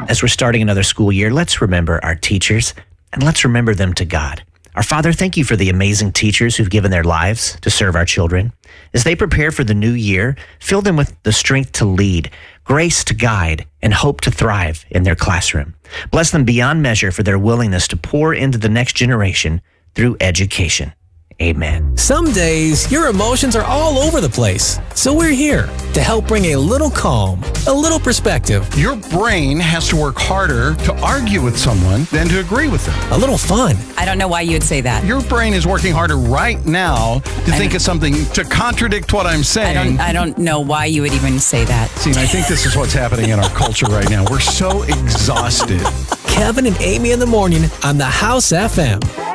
As we're starting another school year, let's remember our teachers and let's remember them to God. Our Father, thank you for the amazing teachers who've given their lives to serve our children. As they prepare for the new year, fill them with the strength to lead, grace to guide, and hope to thrive in their classroom. Bless them beyond measure for their willingness to pour into the next generation through education. Amen. Some days, your emotions are all over the place. So we're here to help bring a little calm, a little perspective. Your brain has to work harder to argue with someone than to agree with them. A little fun. I don't know why you'd say that. Your brain is working harder right now to think of something to contradict what I'm saying. I don't know why you would even say that. See, and I think this is what's happening in our culture right now. We're so exhausted. Kevin and Amy in the morning on the House FM.